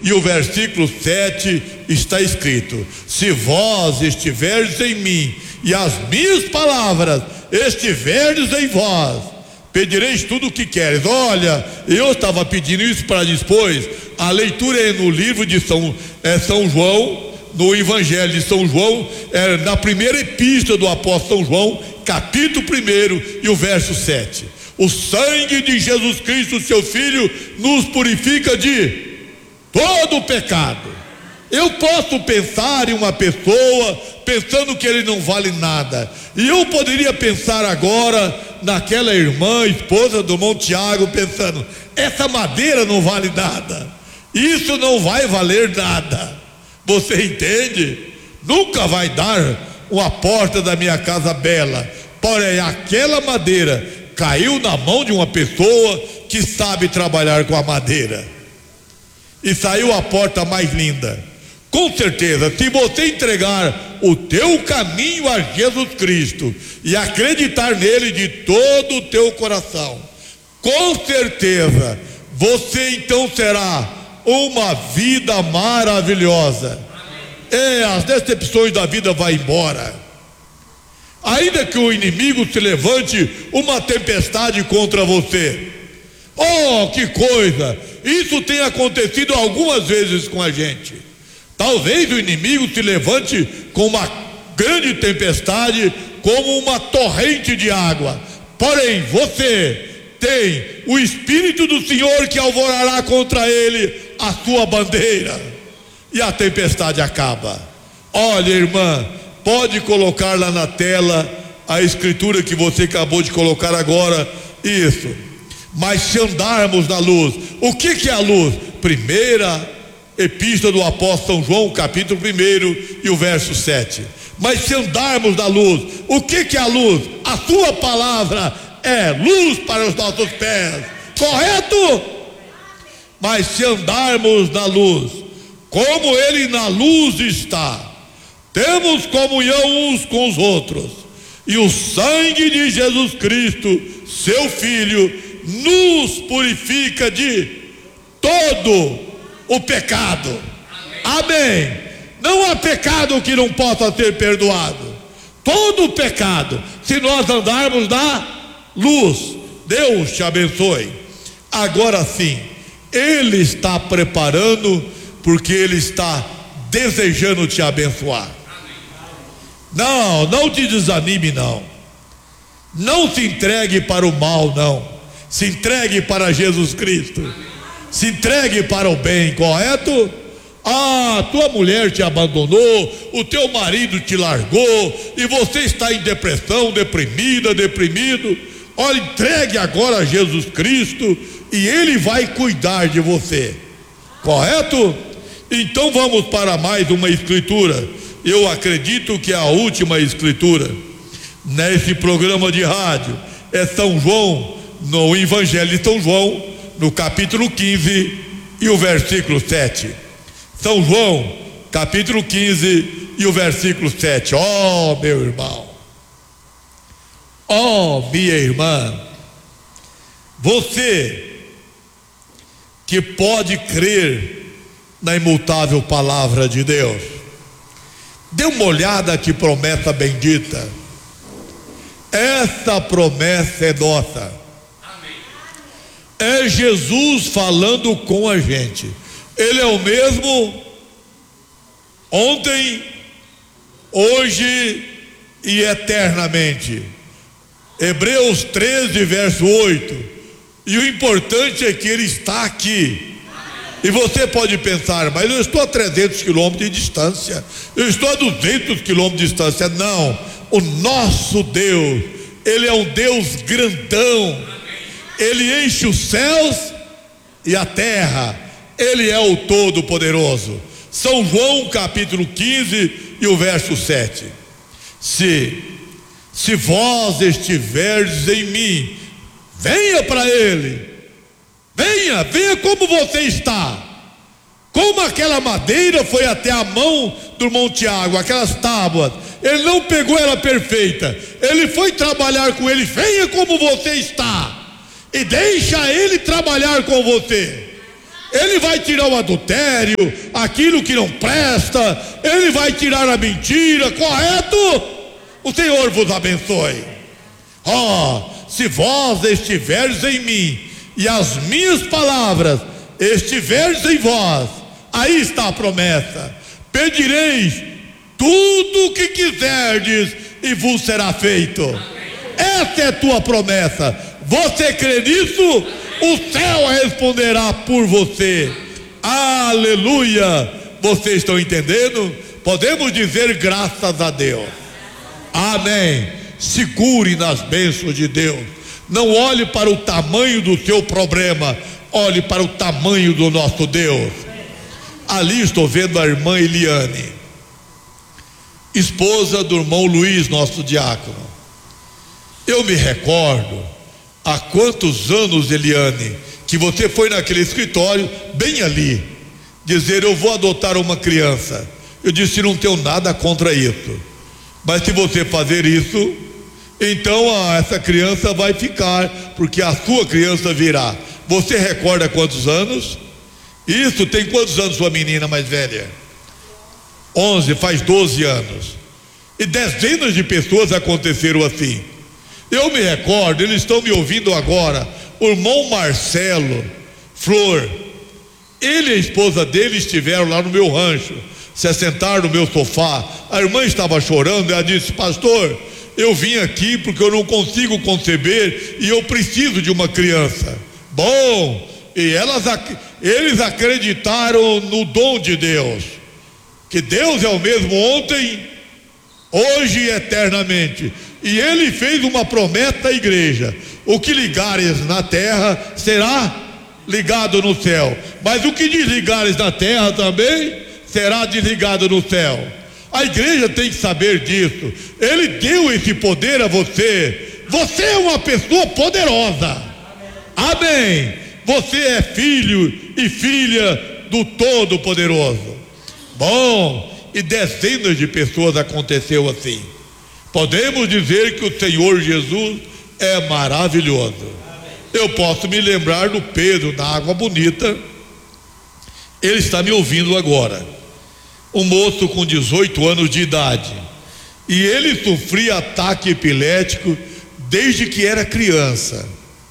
e o versículo 7 está escrito: se vós estiverdes em mim e as minhas palavras estiverdes em vós, pedireis tudo o que queres. Olha, eu estava pedindo isso para depois. A leitura é no livro de São João, no Evangelho de São João, na primeira epístola do apóstolo São João, capítulo 1 e o verso 7. O sangue de Jesus Cristo, seu Filho, nos purifica de todo o pecado. Eu posso pensar em uma pessoa pensando que ele não vale nada, e eu poderia pensar agora naquela irmã, esposa do irmão Tiago, pensando: essa madeira não vale nada, isso não vai valer nada. Você entende? Nunca vai dar uma porta da minha casa bela, porém aquela madeira caiu na mão de uma pessoa que sabe trabalhar com a madeira, e saiu a porta mais linda. Com certeza, se você entregar o teu caminho a Jesus Cristo e acreditar nele de todo o teu coração, com certeza você então terá uma vida maravilhosa. As decepções da vida vão embora. Ainda que o inimigo se levante uma tempestade contra você, oh, que coisa! Isso tem acontecido algumas vezes com a gente. Talvez o inimigo se levante com uma grande tempestade, como uma torrente de água, porém você tem o Espírito do Senhor que alvorará contra ele a sua bandeira, e a tempestade acaba. Olha, irmã, pode colocar lá na tela a escritura que você acabou de colocar agora. Isso. Mas se andarmos na luz, o que é a luz? Primeira epístola do apóstolo São João, capítulo 1 e o verso 7. Mas se andarmos na luz, o que é a luz? A sua palavra é luz para os nossos pés, correto? Mas se andarmos na luz, como ele na luz está, temos comunhão uns com os outros, e o sangue de Jesus Cristo, seu Filho, nos purifica de todo o pecado. Amém. Não há pecado que não possa ser perdoado. Todo o pecado, se nós andarmos na luz. Deus te abençoe. Agora sim, ele está preparando, porque ele está desejando te abençoar. Não te desanime, não se entregue para o mal, se entregue para Jesus Cristo, se entregue para o bem, correto? Tua mulher te abandonou, o teu marido te largou, e você está em depressão, deprimido. Olha, entregue agora a Jesus Cristo, e ele vai cuidar de você, correto? Então vamos para mais uma escritura. Eu acredito que a última escritura nesse programa de rádio é São João, no Evangelho de São João, no capítulo 15 e o versículo 7. São João, capítulo 15 e o versículo 7. Oh, meu irmão, oh, minha irmã, você que pode crer na imutável palavra de Deus, dê uma olhada, que promessa bendita. Essa promessa é nossa. É Jesus falando com a gente. Ele é o mesmo ontem, hoje e eternamente. Hebreus 13, verso 8. E o importante é que ele está aqui. E você pode pensar: mas eu estou a 300 quilômetros de distância, eu estou a 200 quilômetros de distância. Não, o nosso Deus, ele é um Deus grandão. Ele enche os céus e a terra. Ele é o Todo-Poderoso. São João, capítulo 15 e o verso 7. Se vós estiverdes em mim, venha para ele. Venha como você está. Como aquela madeira foi até a mão do irmão Tiago, aquelas tábuas, ele não pegou ela perfeita, ele foi trabalhar com ele. Venha como você está e deixa ele trabalhar com você. Ele vai tirar o adultério, aquilo que não presta, Ele vai tirar a mentira, correto? O Senhor vos abençoe. Se vós estiverdes em mim e as minhas palavras estiverdes em vós, aí está a promessa: pedireis tudo o que quiserdes e vos será feito. Essa é a tua promessa. Você crê nisso? O céu responderá por você. Aleluia. Vocês estão entendendo? Podemos dizer graças a Deus. Amém. Segure nas bênçãos de Deus. Não olhe para o tamanho do seu problema, olhe para o tamanho do nosso Deus. Ali estou vendo a irmã Eliane, esposa do irmão Luiz, nosso diácono. Eu me recordo há quantos anos, Eliane, que você foi naquele escritório, bem ali, dizer: eu vou adotar uma criança. Eu disse: não tenho nada contra isso, mas se você fazer isso, então essa criança vai ficar, porque a sua criança virá. Você recorda quantos anos? Isso, tem quantos anos sua menina mais velha? 11, faz 12 anos. E dezenas de pessoas aconteceram assim. Eu me recordo, eles estão me ouvindo agora, o irmão Marcelo Flor, ele e a esposa dele estiveram lá no meu rancho, se assentaram no meu sofá. A irmã estava chorando, ela disse: pastor, eu vim aqui porque eu não consigo conceber e eu preciso de uma criança. Bom, e eles acreditaram no dom de Deus, que Deus é o mesmo ontem, hoje e eternamente. E Ele fez uma promessa à igreja: o que ligares na terra será ligado no céu, mas o que desligares na terra também será desligado no céu. A igreja tem que saber disso. Ele deu esse poder a você. Você é uma pessoa poderosa. Amém. Você é filho e filha do Todo-Poderoso. Bom, e dezenas de pessoas aconteceu assim. Podemos dizer que o Senhor Jesus é maravilhoso. Eu posso me lembrar do Pedro na Água Bonita. Ele está me ouvindo agora. Um moço com 18 anos de idade, e ele sofria ataque epilético desde que era criança.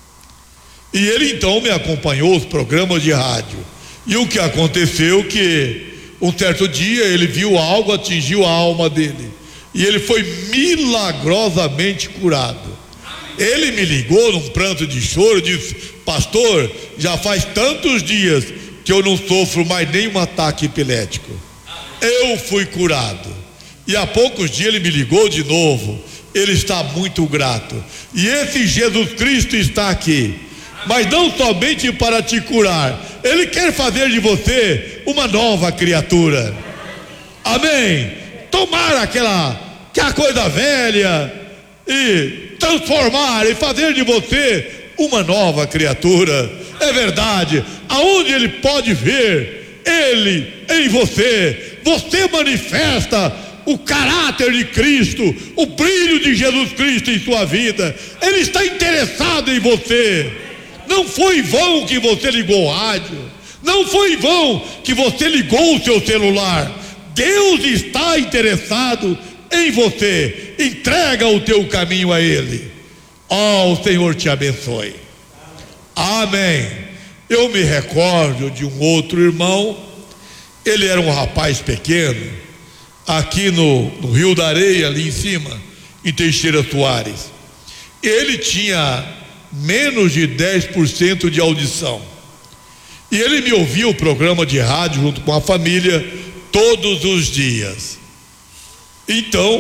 E ele então me acompanhou os programas de rádio. E o que aconteceu que um certo dia ele viu algo, atingiu a alma dele, e ele foi milagrosamente curado. Ele me ligou num pranto de choro e disse: pastor, já faz tantos dias que eu não sofro mais nenhum ataque epilético. Eu fui curado. E há poucos dias ele me ligou de novo. Ele está muito grato. E esse Jesus Cristo está aqui, mas não somente para te curar, Ele quer fazer de você uma nova criatura. Amém. Tomar aquela coisa velha e transformar e fazer de você uma nova criatura. É verdade. Aonde Ele pode ver Ele em você, você manifesta o caráter de Cristo, o brilho de Jesus Cristo em sua vida. Ele está interessado em você. Não foi em vão que você ligou o rádio, não foi em vão que você ligou o seu celular. Deus está interessado em você. Entrega o teu caminho a Ele. O Senhor te abençoe. Amém. Eu me recordo de um outro irmão. Ele era um rapaz pequeno, aqui no Rio da Areia, ali em cima, em Teixeira Soares. Ele tinha menos de 10% de audição. E ele me ouvia o programa de rádio junto com a família todos os dias. Então,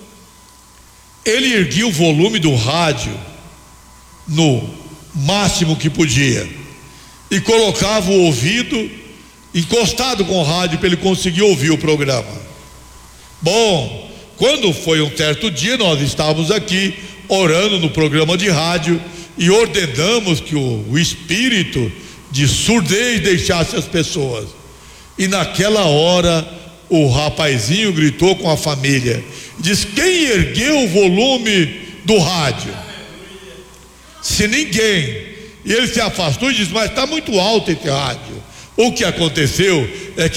ele erguia o volume do rádio no máximo que podia e colocava o ouvido encostado com o rádio para ele conseguir ouvir o programa. Bom, quando foi um certo dia, nós estávamos aqui orando no programa de rádio e ordenamos que o espírito de surdez deixasse as pessoas. E naquela hora o rapazinho gritou com a família, diz: quem ergueu o volume do rádio? Se ninguém. E ele se afastou e disse: mas está muito alto esse rádio. O que aconteceu é que